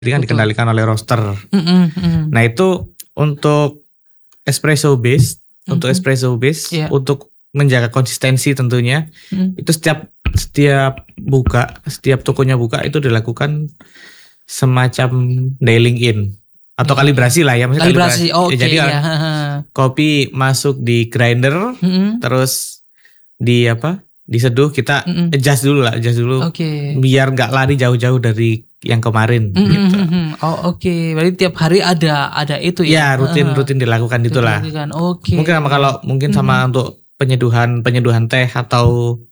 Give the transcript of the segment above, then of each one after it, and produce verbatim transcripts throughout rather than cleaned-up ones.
Jadi kan Betul. dikendalikan oleh roaster. Mm-mm, mm. Nah itu untuk espresso base, mm-hmm. untuk espresso base, yeah. untuk menjaga konsistensi tentunya, mm. itu setiap setiap buka, setiap tokonya buka itu dilakukan semacam dialing in atau yeah. kalibrasi lah ya, maksudnya kalibrasi. kalibrasi. Oke. Okay, jadi ya. kopi masuk di grinder, mm-hmm. terus di apa? Diseduh, kita mm-hmm. adjust dulu lah, adjust dulu, okay. biar nggak lari jauh-jauh dari yang kemarin. Mm-hmm. Gitu. Oh oke, okay. Berarti tiap hari ada ada itu ya? Ya rutin rutin dilakukan itulah. Oke. Okay. Mungkin sama kalau mungkin sama mm-hmm. untuk penyeduhan penyeduhan teh atau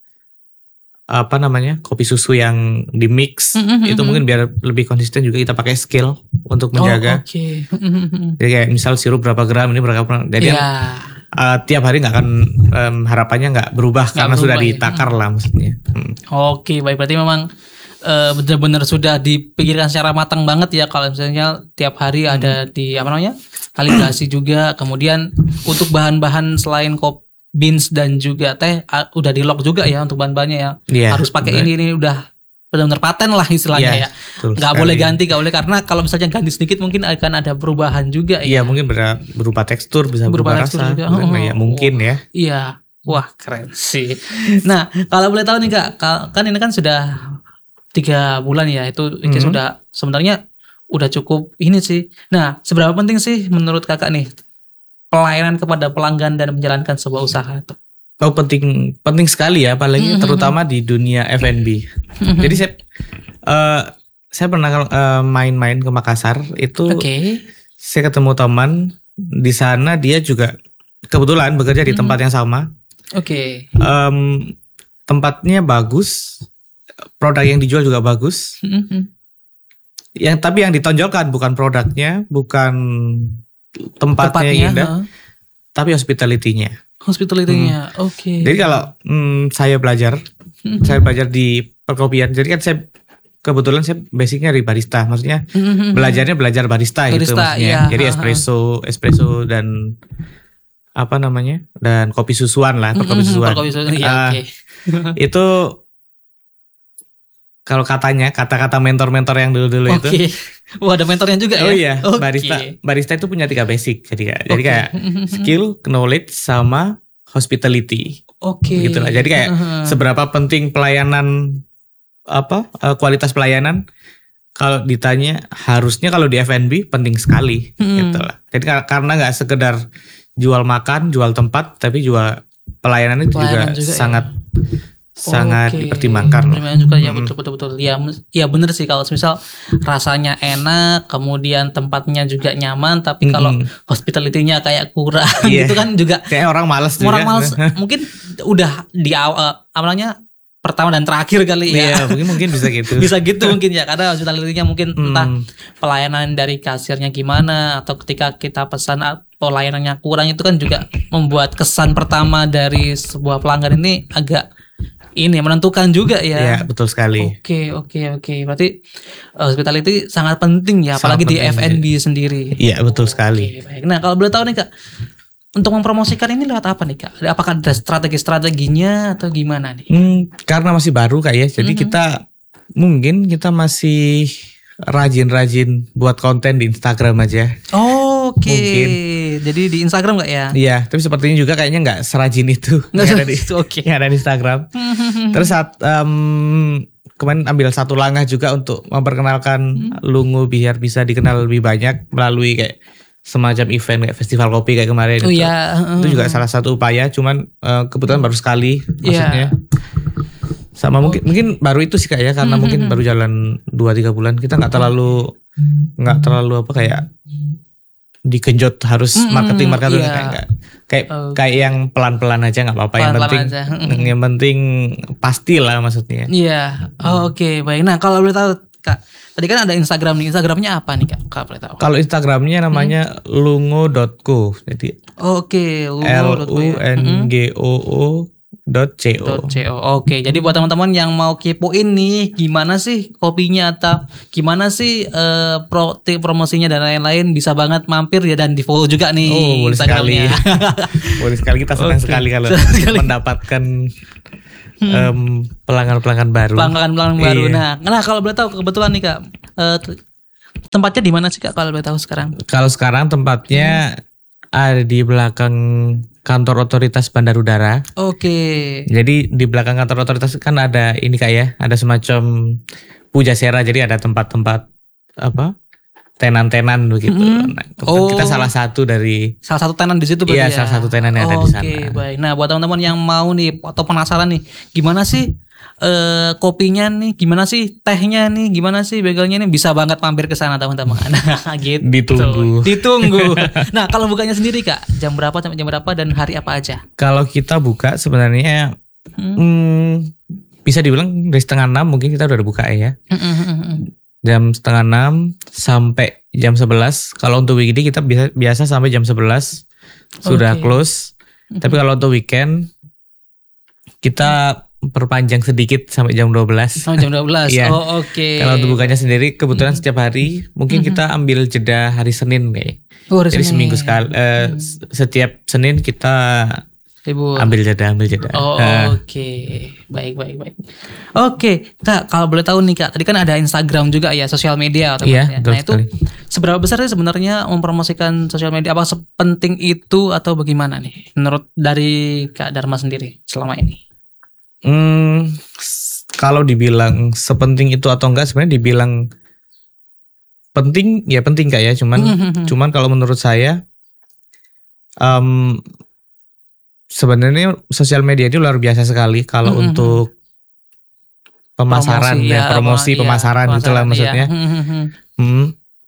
apa namanya kopi susu yang di mix mm-hmm. itu mungkin biar lebih konsisten juga kita pakai scale untuk menjaga. Oh, oke. Okay. Jadi kayak misal sirup berapa gram ini berapa gram. Jadi yeah. kan, uh, tiap hari nggak akan um, harapannya nggak berubah gak karena berubah, sudah ditakar ya. lah maksudnya. Hmm. Oke okay, baik, berarti memang uh, benar-benar sudah dipikirkan secara matang banget ya kalau misalnya tiap hari hmm. ada di apa namanya kalibrasi juga. Kemudian untuk bahan-bahan selain kopi beans dan juga teh uh, udah di lock juga ya untuk bahan-bahannya ya. Yeah, harus pakai ini ini udah benar-benar paten lah istilahnya yeah, ya. Nggak boleh ganti, nggak boleh karena kalau misalnya ganti sedikit mungkin akan ada perubahan juga ya. Iya, ya. mungkin berupa tekstur, bisa berupa, berupa rasa. Juga. Oh, ya, mungkin oh, ya. Iya. Wah, keren sih. Nah, kalau boleh tahu nih Kak, kan ini kan sudah tiga bulan ya. Itu mm-hmm. sudah sebenarnya udah cukup ini sih. Nah, seberapa penting sih menurut Kakak nih pelayanan kepada pelanggan dan menjalankan sebuah usaha itu? Oh penting penting sekali ya, apalagi mm-hmm. terutama di dunia F and B. Mm-hmm. Jadi saya uh, saya pernah uh, main-main ke Makassar itu, okay. saya ketemu teman di sana, dia juga kebetulan bekerja di mm-hmm. tempat yang sama. Oke. Okay. Um, tempatnya bagus, produk yang dijual juga bagus. Mm-hmm. Yang tapi yang ditonjolkan bukan produknya, bukan tempatnya, tempatnya indah, huh? tapi hospitality-nya. Hospitality-nya, hmm. oke. Okay. Jadi kalau hmm, saya belajar, mm-hmm. saya belajar di perkopian. Jadi kan saya kebetulan saya basicnya di barista, maksudnya mm-hmm. belajarnya belajar barista, barista gitu maksudnya. Ya, Jadi espresso, espresso dan apa namanya, dan kopi susuan lah, perkopi susuan. Perkopi susuan, ya, uh, oke. Okay. Itu kalau katanya, kata-kata mentor-mentor yang dulu-dulu okay. itu. Wah, ada mentornya juga oh ya? Oh iya, okay. barista barista itu punya tiga basic. Jadi kayak, okay. jadi kayak skill, knowledge, sama hospitality. Oke. Okay. Gitu lah. Jadi kayak uh-huh. seberapa penting pelayanan, apa kualitas pelayanan. Kalau ditanya, harusnya kalau di F and B penting sekali. Hmm. Gitu lah. Jadi karena nggak sekedar jual makan, jual tempat, tapi jual pelayanan itu pelayanan juga, juga sangat ya? sangat okay. dipertimbangkan. Dipertimbangkan juga ya, betul betul betul. Ya, ya benar sih kalau misal rasanya enak, kemudian tempatnya juga nyaman, tapi mm-hmm. kalau hospitality-nya kayak kurang yeah. gitu kan juga. Kayak orang malas juga. Orang malas mungkin udah di awal awalnya pertama dan terakhir kali ya. Iya, mungkin mungkin bisa gitu. Bisa gitu mungkin ya, karena hospitality-nya mungkin mm. entah pelayanan dari kasirnya gimana, atau ketika kita pesan pelayanannya kurang, itu kan juga membuat kesan pertama dari sebuah pelanggan ini agak ini menentukan juga ya. Iya, betul sekali. Oke, oke, oke. Berarti uh, hospitality sangat penting ya, sangat apalagi penting di F and B sendiri. Iya, betul sekali. Oke, baik. Nah, kalau boleh tahu nih Kak, untuk mempromosikan ini lewat apa nih Kak? Apakah ada strategi-strateginya atau gimana nih? Hmm, karena masih baru Kak ya. Jadi mm-hmm. kita mungkin kita masih rajin-rajin buat konten di Instagram aja. Oh, oke. Okay. Jadi di Instagram nggak ya? Iya, tapi sepertinya juga kayaknya nggak serajin itu. Nggak ada di, okay. yang ada di Instagram. Terus saat um, kemarin ambil satu langkah juga untuk memperkenalkan hmm. Lungu biar bisa dikenal lebih banyak melalui kayak semacam event kayak festival kopi kayak kemarin. Oh itu. Ya. Itu juga salah satu upaya. Cuman uh, kebetulan baru sekali maksudnya. Yeah. Sama mungkin mungkin baru itu sih Kak ya, karena mm-hmm. mungkin baru jalan dua tiga bulan. Kita nggak terlalu nggak terlalu apa kayak digenjot harus mm-hmm. marketing marketing yeah. kayak kayak oh. kayak yang pelan-pelan aja nggak apa-apa. Yang penting aja. yang penting pasti lah maksudnya. Iya. Yeah. Oh, oke okay. Baik. Nah kalau boleh tahu Kak, tadi kan ada Instagram nih. Instagramnya apa nih Kak? Kak boleh tahu? Kalau Instagramnya namanya hmm. lungo dot co. Jadi oh, oke okay. L U N G O O dot co. Oke, okay. Jadi buat teman-teman yang mau kepoin nih gimana sih kopinya atau gimana sih uh, pro, promosinya dan lain-lain, bisa banget mampir ya dan di follow juga nih. Oh, boleh sekali. Boleh sekali, kita senang okay. sekali kalau sekali. mendapatkan um, pelanggan-pelanggan baru. Pelanggan-pelanggan baru. Iya. Nah, nah kalau boleh tahu kebetulan nih Kak, uh, Tempatnya di mana sih Kak kalau boleh tahu sekarang? Kalau sekarang tempatnya hmm. ada di belakang kantor otoritas Bandar Udara. Oke. Jadi di belakang kantor otoritas kan ada ini Kak ya, ada semacam pujasera. Jadi ada tempat-tempat apa? Tenan-tenan begitu. Mm-hmm. Nah, oh. Kita salah satu dari salah satu tenan di situ berarti iya, ya. salah satu tenan yang oh, ada di sana. Oke, baik. Nah, buat teman-teman yang mau nih atau penasaran nih, gimana sih eh, kopinya nih, gimana sih tehnya nih, gimana sih bagelnya nih, bisa banget mampir ke sana teman-teman. Nah, gitu. Ditunggu. Ditunggu. Nah, kalau bukanya sendiri Kak, jam berapa sampai jam berapa dan hari apa aja? Kalau kita buka sebenarnya hmm. Hmm, bisa dibilang dari setengah enam mungkin kita udah buka ya. Mm-mm. Jam setengah enam sampai jam sebelas. Kalau untuk weekday kita biasa, biasa sampai jam sebelas sudah okay. close. Mm-hmm. Tapi kalau untuk weekend kita perpanjang sedikit sampai jam dua belas. Sampai jam dua belas. Ya. Oh oke. Okay. Kalau untuk bukanya sendiri kebetulan mm-hmm. setiap hari mungkin mm-hmm. kita ambil jeda hari Senin kayak. Oh, hari Jadi Senin. seminggu sekali. Uh, mm-hmm. Setiap Senin kita libur. Ambil jeda, ambil jeda. Oh uh. oke, okay. baik baik baik. Oke, okay. Kak kalau boleh tahu nih Kak, tadi kan ada Instagram juga ya, sosial media atau iya, nah sekali. Itu seberapa besar sih sebenarnya mempromosikan sosial media? Apa sepenting itu atau bagaimana nih? Menurut dari Kak Dharma sendiri selama ini? Hmm, kalau dibilang sepenting itu atau enggak, sebenarnya dibilang penting ya penting Kak ya. Cuman mm-hmm. cuman kalau menurut saya. Um, Sebenarnya sosial media itu luar biasa sekali kalau mm-hmm. untuk pemasaran promosi, ya, promosi ya, pemasaran ya, itulah maksudnya. Ya. Mm-hmm. Hmm.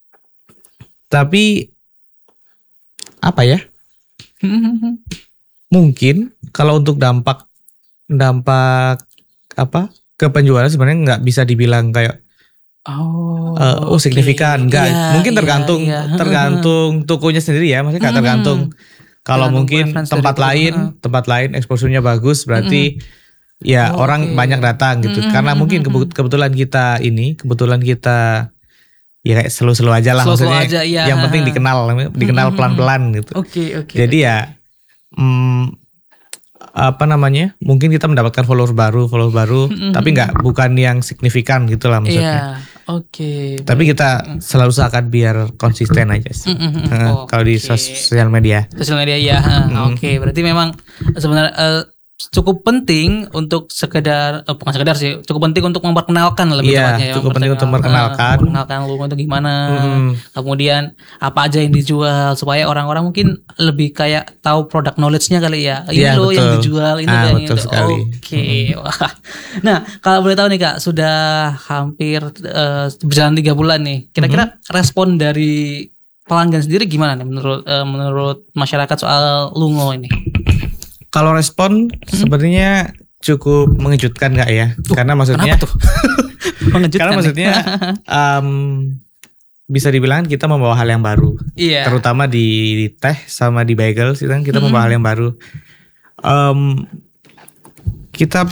Tapi apa ya? Mm-hmm. Mungkin kalau untuk dampak dampak apa ke penjualan sebenarnya nggak bisa dibilang kayak oh, uh, oh signifikan, okay. Enggak. Ya, Mungkin tergantung ya, ya. tergantung tokonya sendiri ya, maksudnya nggak mm-hmm. tergantung. Kalau mungkin tempat lain, uh. tempat lain eksposurnya bagus, berarti mm-hmm. ya oh, orang okay. banyak datang gitu. Mm-hmm. Karena mungkin kebetulan kita ini, kebetulan kita ya kayak selu-selu aja lah, selu-selu maksudnya. Aja, ya. Yang penting dikenal, dikenal mm-hmm. pelan-pelan gitu. Oke, okay, oke. Okay, Jadi okay. ya, hmm, apa namanya? Mungkin kita mendapatkan follower baru, follower baru, mm-hmm. tapi nggak bukan yang signifikan gitulah maksudnya. Yeah. Oke. Okay, Tapi kita selalu usahakan biar konsisten aja sih. Mm-hmm. Uh, oh, kalau di okay. sosial media. Sosial media ya. Mm. Oke, okay. Berarti memang sebenarnya uh, cukup penting untuk sekedar uh, bukan sekedar sih, cukup penting untuk memperkenalkan lebih yeah, tepatnya ya. Cukup penting untuk memperkenalkan. Uh, memperkenalkan logo itu gimana. Mm. Kemudian apa aja yang dijual supaya orang-orang mungkin lebih kayak tahu produk knowledge-nya kali ya. Ini yeah, loh yang dijual, ini ah, yang itu. Oke. Okay. Mm. Nah, kalau boleh tahu nih Kak, sudah hampir uh, berjalan tiga bulan nih. Kira-kira mm-hmm. respon dari pelanggan sendiri gimana nih menurut uh, menurut masyarakat soal Lungo ini? Kalau respon hmm? sebenarnya cukup mengejutkan Kak ya, uh, karena maksudnya tuh? mengejutkan. Karena maksudnya um, bisa dibilang kita membawa hal yang baru, yeah. terutama di teh sama di bagel, kita kita hmm. membawa hal yang baru. Um, kita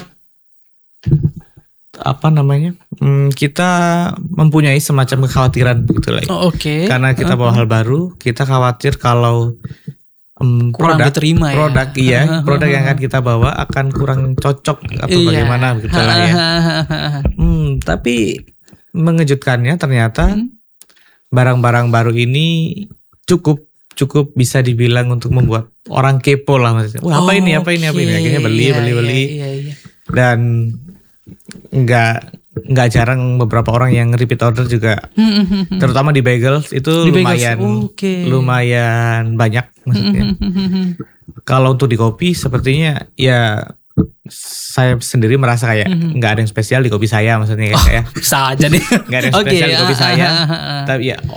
apa namanya? Hmm, kita mempunyai semacam kekhawatiran gitu lah. Oh, Oke. Okay. Karena kita bawa uh-huh. hal baru, kita khawatir kalau Um, kurang produk, diterima ya. Produk iya, produk yang akan kita bawa akan kurang cocok atau iya. bagaimana gitu lah ya. hmm, tapi mengejutkannya ternyata hmm? barang-barang baru ini cukup cukup bisa dibilang untuk membuat orang kepo lah maksudnya. Wah, apa oh, ini apa ini apa ini akhirnya beli iya, beli beli. Iya, iya, iya. Dan enggak nggak jarang beberapa orang yang repeat order juga, terutama di bagel itu di lumayan bagels. Okay. lumayan banyak maksudnya. Kalau untuk di kopi sepertinya ya saya sendiri merasa kayak nggak ada yang spesial di kopi saya maksudnya kayak oh, bisa aja nih nggak ada yang spesial okay. di kopi saya, tapi ya